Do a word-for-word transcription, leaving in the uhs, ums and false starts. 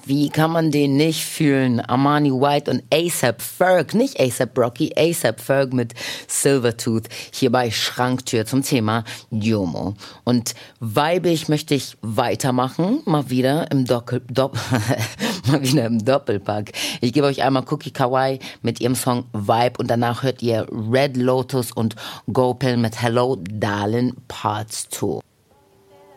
Wie kann man den nicht fühlen? Armani White und A$AP Ferg, nicht A$AP Rocky, A$AP Ferg mit Silvertooth, hier bei Schranktür zum Thema Jomo. Und weibig möchte ich weitermachen, mal wieder im Doppel, Dopp, mal wieder im Doppelpack. Ich gebe euch einmal Cookie Kawaii mit ihrem Song Vibe und danach hört ihr Red Lotus und Gopal mit Hello Darling Part zwei.